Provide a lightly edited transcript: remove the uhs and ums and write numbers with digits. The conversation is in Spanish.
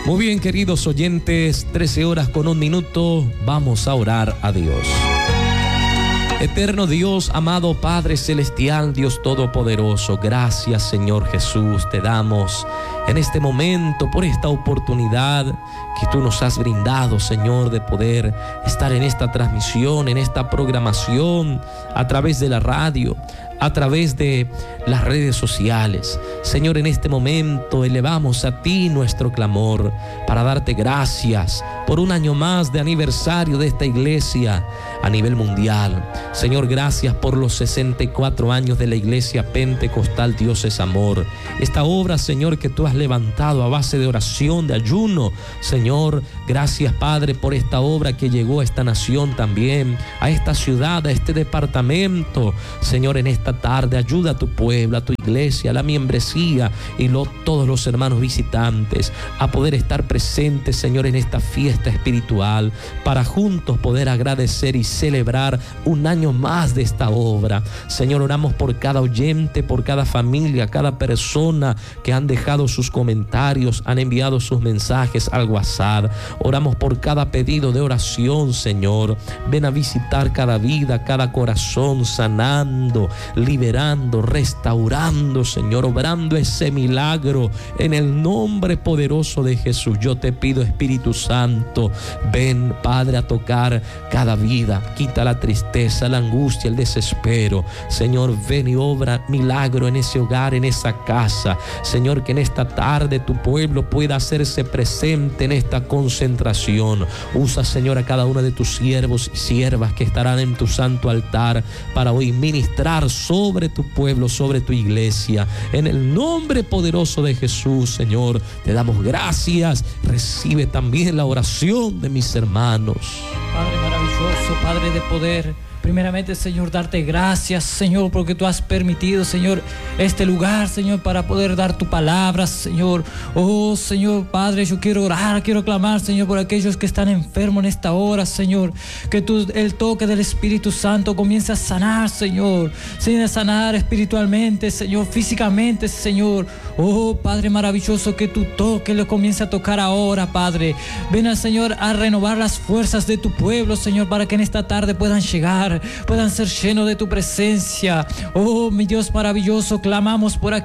Muy bien, queridos oyentes, 13:01. Vamos a orar a Dios. Eterno Dios, amado Padre Celestial, Dios Todopoderoso, gracias Señor Jesús, te damos en este momento por esta oportunidad que tú nos has brindado, Señor, de poder estar en esta transmisión, en esta programación, a través de la radio, a través de las redes sociales. Señor, en este momento elevamos a ti nuestro clamor para darte gracias por un año más de aniversario de esta iglesia a nivel mundial. Señor, gracias por los 64 años de la iglesia pentecostal Dios es Amor. Esta obra, Señor, que tú has levantado a base de oración, de ayuno. Señor, gracias, Padre, por esta obra que llegó a esta nación también, a esta ciudad, a este departamento. Señor, en esta tarde ayuda a tu pueblo, a tu iglesia, a la membresía y todos los hermanos visitantes a poder estar presentes, Señor, en esta fiesta espiritual para juntos poder agradecer y celebrar un año más de esta obra. Señor, oramos por cada oyente, por cada familia, cada persona que han dejado sus comentarios, han enviado sus mensajes al WhatsApp. Oramos por cada pedido de oración, Señor. Ven a visitar cada vida, cada corazón, sanando, liberando, restaurando, Señor, obrando ese milagro en el nombre poderoso de Jesús. Yo te pido, Espíritu Santo, ven, Padre, a tocar cada vida. Quita la tristeza, la angustia, el desespero. Señor, ven y obra milagro en ese hogar, en esa casa. Señor, que en esta tarde tu pueblo pueda hacerse presente en esta concentración. Usa, Señor, a cada uno de tus siervos y siervas que estarán en tu santo altar para hoy ministrar sobre tu pueblo, sobre tu iglesia. En el nombre poderoso de Jesús, Señor, te damos gracias. Recibe también la oración de mis hermanos. Padre maravilloso, Padre de poder, primeramente, Señor, darte gracias, Señor, porque tú has permitido, Señor, este lugar, Señor, para poder dar tu palabra, Señor. Oh, Señor, Padre, yo quiero orar, quiero clamar, Señor, por aquellos que están enfermos en esta hora, Señor. Que el toque del Espíritu Santo comience a sanar, Señor. Señor, a sanar espiritualmente, Señor, físicamente, Señor. Oh, Padre maravilloso, que tu toque lo comience a tocar ahora, Padre. Ven al Señor a renovar las fuerzas de tu pueblo, Señor, para que en esta tarde puedan llegar, puedan ser llenos de tu presencia. Oh, mi Dios maravilloso, clamamos por aquí.